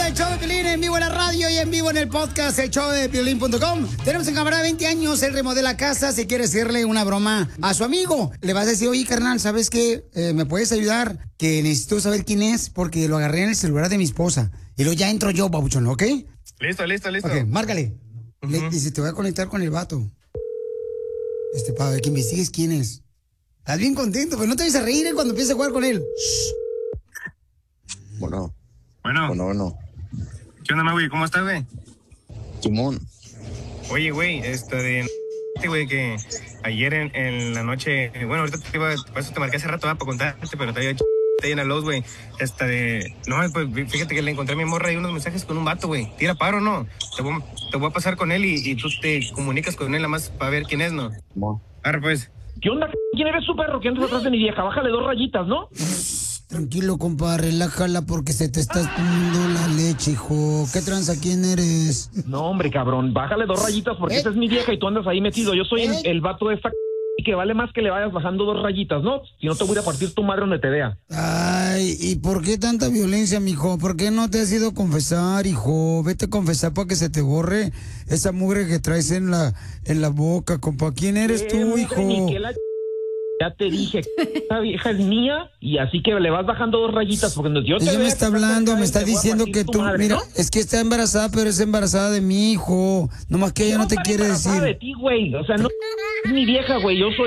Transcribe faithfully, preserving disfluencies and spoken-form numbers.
el show de Piolín en vivo en la radio y en vivo en el podcast, el show de Piolín punto com. Tenemos en cámara veinte años, él remodela casa, si quiere hacerle una broma a su amigo. Le vas a decir, oye, carnal, ¿sabes qué? Eh, ¿Me puedes ayudar? Que necesito saber quién es porque lo agarré en el celular de mi esposa. Y luego ya entro yo, babuchón, ¿ok? Listo, listo, listo. Ok, márcale. Uh-huh. Le dice, te voy a conectar con el vato. Este, para ver que investigues quién es. Estás bien contento, pero no te vayas a reír cuando empieces a jugar con él. Shh. Bueno. Bueno. Bueno, bueno. ¿Qué onda, güey? ¿Cómo estás, güey? Simón. Oye, güey, este de... güey, que ayer en, en la noche... Bueno, ahorita te iba... Por eso te marqué hace rato, ¿va? Para contarte, pero te había ch... Te llena los, güey. Esta de... No, pues fíjate que le encontré a mi morra y unos mensajes con un vato, güey. Tira paro, ¿no? Te voy, te voy a pasar con él y, y tú te comunicas con él nada más para ver quién es, ¿no? Simón. Arre, pues. ¿Qué onda? ¿Quién eres su perro? ¿Quién andas atrás de mi vieja? Bájale dos rayitas, ¿no? Tranquilo, compa, relájala porque se te está tomando la leche, hijo. ¿Qué tranza? ¿Quién eres? No, hombre, cabrón, bájale dos rayitas porque ¿Eh? esa es mi vieja y tú andas ahí metido. Yo soy ¿Eh? el, el vato de esta y que vale más que le vayas bajando dos rayitas, ¿no? Si no te voy a partir tu madre donde te vea. Ay, ¿y por qué tanta violencia, mijo? ¿Por qué no te has ido a confesar, hijo? Vete a confesar para que se te borre esa mugre que traes en la en la boca, compa. ¿Quién eres tú, hijo? Ya te dije, esta vieja es mía y así que le vas bajando dos rayitas porque yo te Ella vea, me está hablando, me está diciendo que tú, madre, mira, ¿no? es que está embarazada, pero es embarazada de mi hijo. Nomás que ella no, no te quiere decir. de ti, güey, o sea, no es mi vieja, güey, yo soy